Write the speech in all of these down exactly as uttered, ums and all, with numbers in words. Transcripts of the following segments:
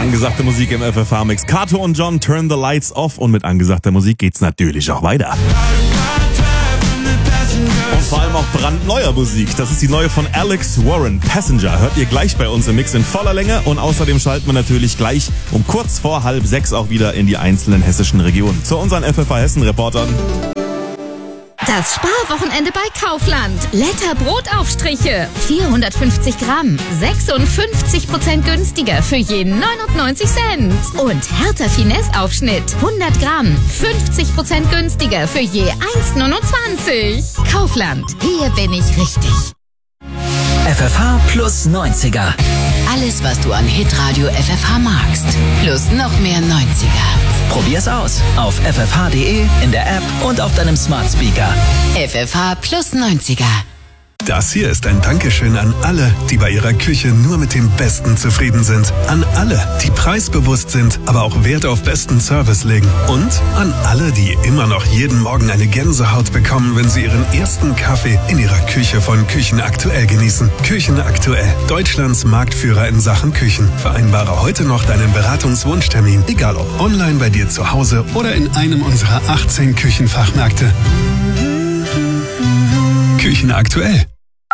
Angesagte Musik im F F H-Mix. Kato und John, Turn the Lights Off. Und mit angesagter Musik geht's natürlich auch weiter. Und vor allem auch brandneuer Musik. Das ist die neue von Alex Warren, Passenger. Hört ihr gleich bei uns im Mix in voller Länge. Und außerdem schalten wir natürlich gleich um kurz vor halb sechs auch wieder in die einzelnen hessischen Regionen. Zu unseren F F H-Hessen-Reportern. Das Sparwochenende bei Kaufland. Letter Brotaufstriche. vierhundertfünfzig Gramm. sechsundfünfzig Prozent günstiger für je neunundneunzig Cent. Und Hertha Finesse Aufschnitt. hundert Gramm. fünfzig Prozent günstiger für je eins neunundzwanzig. Kaufland. Hier bin ich richtig. F F H plus neunziger. Alles, was du an Hitradio F F H magst. Plus noch mehr neunziger. Probier's aus auf f f h punkt d e, in der App und auf deinem Smart Speaker. F F H plus neunziger. Das hier ist ein Dankeschön an alle, die bei ihrer Küche nur mit dem Besten zufrieden sind. An alle, die preisbewusst sind, aber auch Wert auf besten Service legen. Und an alle, die immer noch jeden Morgen eine Gänsehaut bekommen, wenn sie ihren ersten Kaffee in ihrer Küche von Küchen Aktuell genießen. Küchen Aktuell, Deutschlands Marktführer in Sachen Küchen. Vereinbare heute noch deinen Beratungswunschtermin, egal ob online bei dir zu Hause oder in einem unserer achtzehn Küchenfachmärkte. Küchen Aktuell.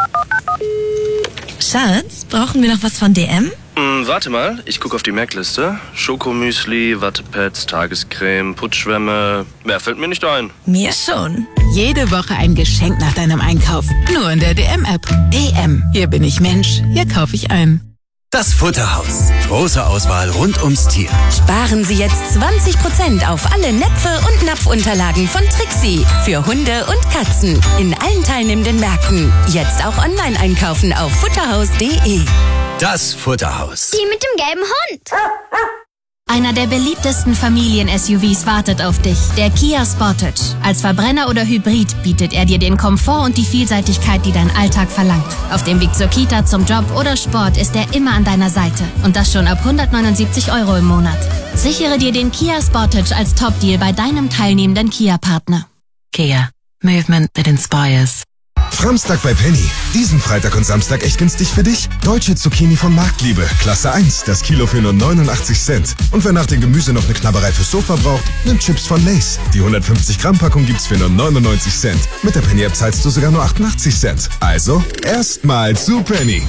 Schatz, brauchen wir noch was von D M? Hm, warte mal, ich gucke auf die Merkliste. Schokomüsli, Wattepads, Tagescreme, Putzschwämme. Mehr fällt mir nicht ein. Mir schon. Jede Woche ein Geschenk nach deinem Einkauf. Nur in der D M-App. D M. Hier bin ich Mensch. Hier kaufe ich ein. Das Futterhaus. Große Auswahl rund ums Tier. Sparen Sie jetzt zwanzig Prozent auf alle Näpfe und Napfunterlagen von Trixie. Für Hunde und Katzen. In allen teilnehmenden Märkten. Jetzt auch online einkaufen auf futterhaus punkt de. Das Futterhaus. Die mit dem gelben Hund. Einer der beliebtesten Familien-S U Vs wartet auf dich, der Kia Sportage. Als Verbrenner oder Hybrid bietet er dir den Komfort und die Vielseitigkeit, die dein Alltag verlangt. Auf dem Weg zur Kita, zum Job oder Sport ist er immer an deiner Seite. Und das schon ab hundertneunundsiebzig Euro im Monat. Sichere dir den Kia Sportage als Top-Deal bei deinem teilnehmenden Kia-Partner. Kia. Movement that inspires. Framstag bei Penny. Diesen Freitag und Samstag echt günstig für dich. Deutsche Zucchini von Marktliebe. Klasse eins. Das Kilo für nur neunundachtzig Cent. Und wer nach dem Gemüse noch eine Knabberei fürs Sofa braucht, nimmt Chips von Lay's. Die hundertfünfzig Gramm Packung gibt's für nur neunundneunzig Cent. Mit der Penny App zahlst du sogar nur achtundachtzig Cent. Also, erstmal zu Penny.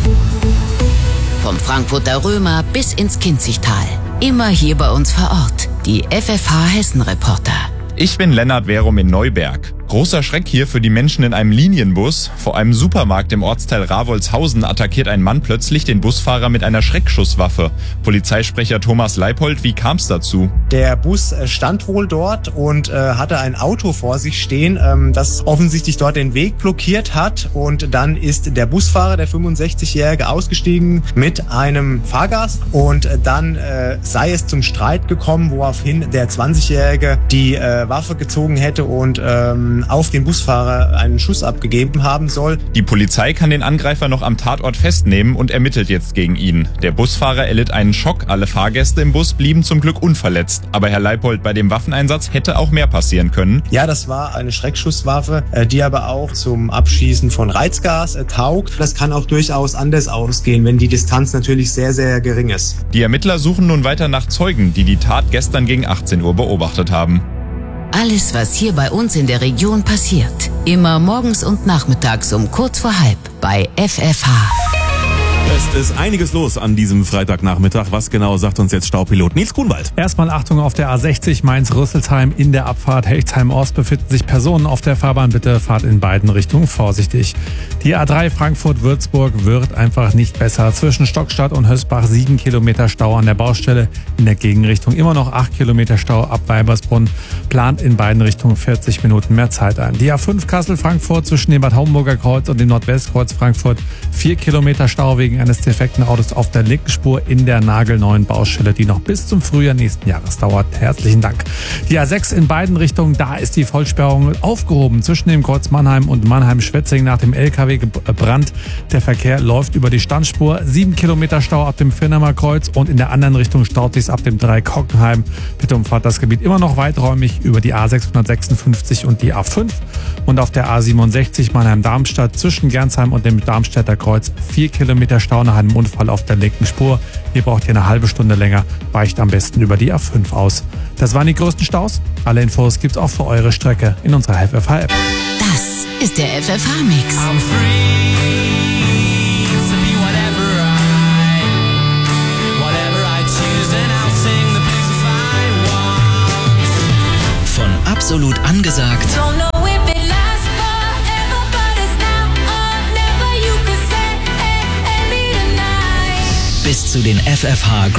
Vom Frankfurter Römer bis ins Kinzigtal. Immer hier bei uns vor Ort. Die F F H Hessen Reporter. Ich bin Lennart Verum in Neuberg. Großer Schreck hier für die Menschen in einem Linienbus. Vor einem Supermarkt im Ortsteil Ravolzhausen attackiert ein Mann plötzlich den Busfahrer mit einer Schreckschusswaffe. Polizeisprecher Thomas Leipold, wie kam es dazu? Der Bus stand wohl dort und äh, hatte ein Auto vor sich stehen, ähm, das offensichtlich dort den Weg blockiert hat. Und dann ist der Busfahrer, der fünfundsechzigjährige, ausgestiegen mit einem Fahrgast. Und äh, dann äh, sei es zum Streit gekommen, woraufhin der zwanzigjährige die äh, Waffe gezogen hätte und ähm, auf den Busfahrer einen Schuss abgegeben haben soll. Die Polizei kann den Angreifer noch am Tatort festnehmen und ermittelt jetzt gegen ihn. Der Busfahrer erlitt einen Schock, alle Fahrgäste im Bus blieben zum Glück unverletzt. Aber Herr Leipold, bei dem Waffeneinsatz hätte auch mehr passieren können. Ja, das war eine Schreckschusswaffe, die aber auch zum Abschießen von Reizgas taugt. Das kann auch durchaus anders ausgehen, wenn die Distanz natürlich sehr, sehr gering ist. Die Ermittler suchen nun weiter nach Zeugen, die die Tat gestern gegen achtzehn Uhr beobachtet haben. Alles, was hier bei uns in der Region passiert. Immer morgens und nachmittags um kurz vor halb bei F F H. Es ist einiges los an diesem Freitagnachmittag. Was genau sagt uns jetzt Staupilot Nils Grunwald? Erstmal Achtung auf der A sechzig Mainz-Rüsselsheim in der Abfahrt Hechtsheim-Ost befinden sich Personen auf der Fahrbahn. Bitte fahrt in beiden Richtungen vorsichtig. Die A drei Frankfurt-Würzburg wird einfach nicht besser. Zwischen Stockstadt und Hösbach sieben Kilometer Stau an der Baustelle. In der Gegenrichtung immer noch acht Kilometer Stau ab Weibersbrunn. Plant in beiden Richtungen vierzig Minuten mehr Zeit ein. Die A fünf Kassel-Frankfurt zwischen dem Bad Homburger Kreuz und dem Nordwestkreuz Frankfurt. vier Kilometer Stau wegen eines defekten Autos auf der linken Spur in der nagelneuen Baustelle, die noch bis zum Frühjahr nächsten Jahres dauert. Herzlichen Dank. Die A sechs in beiden Richtungen, da ist die Vollsperrung aufgehoben zwischen dem Kreuz Mannheim und Mannheim-Schwetzing nach dem L K W-Brand. Der Verkehr läuft über die Standspur. Sieben Kilometer Stau ab dem Firnamer Kreuz und in der anderen Richtung staut sich ab dem drei Kockenheim. Bitte umfahrt das Gebiet immer noch weiträumig über die A sechshundertsechsundfünfzig und die A fünf und auf der A siebenundsechzig Mannheim-Darmstadt zwischen Gernsheim und dem Darmstädter Kreuz vier Kilometer Stau nach einem Unfall auf der linken Spur. Hier braucht ihr eine halbe Stunde länger, weicht am besten über die A fünf aus. Das waren die größten Staus. Alle Infos gibt's auch für eure Strecke in unserer F F H-App. Das ist der F F H-Mix. Von absolut angesagt bis zu den F F H